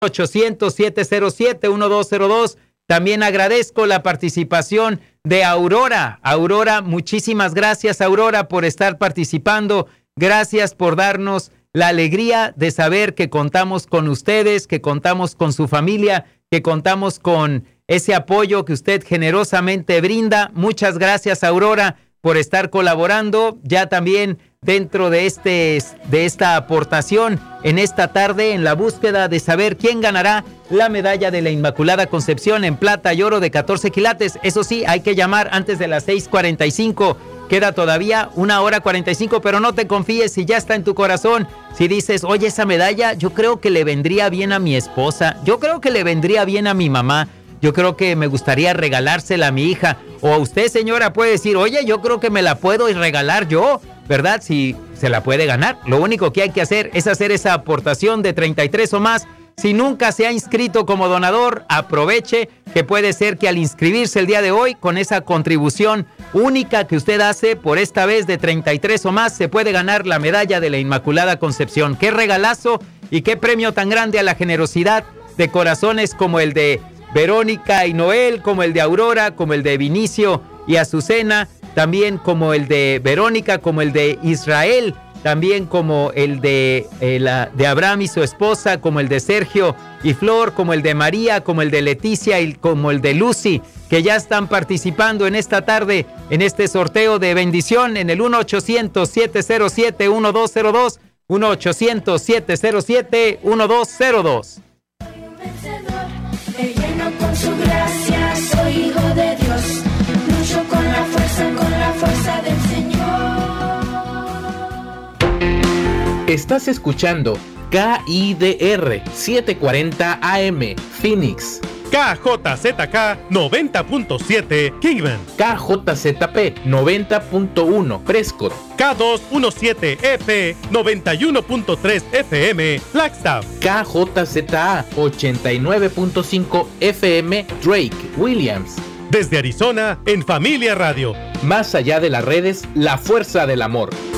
1-800-707-1202. También agradezco la participación de Aurora. Aurora, muchísimas gracias, Aurora, por estar participando. Gracias por darnos la alegría de saber que contamos con ustedes, que contamos con su familia, que contamos con ese apoyo que usted generosamente brinda. Muchas gracias, Aurora, por estar colaborando. Ya también dentro de esta aportación en esta tarde en la búsqueda de saber quién ganará la medalla de la Inmaculada Concepción en plata y oro de 14 quilates. Eso sí, hay que llamar antes de las 6:45. Queda todavía 1:45, pero no te confíes si ya está en tu corazón. Si dices, oye, esa medalla yo creo que le vendría bien a mi esposa, yo creo que le vendría bien a mi mamá, yo creo que me gustaría regalársela a mi hija. O a usted, señora, puede decir, oye, yo creo que me la puedo regalar yo, ¿verdad? Si se la puede ganar. Lo único que hay que hacer es hacer esa aportación de 33 o más. Si nunca se ha inscrito como donador, aproveche que puede ser que al inscribirse el día de hoy, con esa contribución única que usted hace por esta vez de 33 o más, se puede ganar la medalla de la Inmaculada Concepción. ¡Qué regalazo y qué premio tan grande a la generosidad de corazones como el de Verónica y Noel, como el de Aurora, como el de Vinicio y Azucena, también como el de Verónica, como el de Israel, también como el de Abraham y su esposa, como el de Sergio y Flor, como el de María, como el de Leticia y como el de Lucy, que ya están participando en esta tarde en este sorteo de bendición en el 1-800-707-1202, 1-800-707-1202. Me lleno con su gracia, soy hijo de Dios, lucho con la fuerza del Señor. Estás escuchando KIDR 740 AM, Phoenix. KJZK 90.7 Kingman, KJZP 90.1 Prescott, K217F 91.3 FM Flagstaff, KJZA 89.5 FM Drake, Williams. Desde Arizona, en Familia Radio. Más allá de las redes, la fuerza del amor.